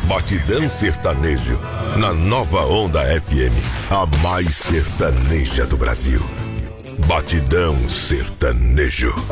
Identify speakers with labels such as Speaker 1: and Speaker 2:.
Speaker 1: Batidão Sertanejo, na Nova Onda FM, a mais sertaneja do Brasil. Batidão Sertanejo.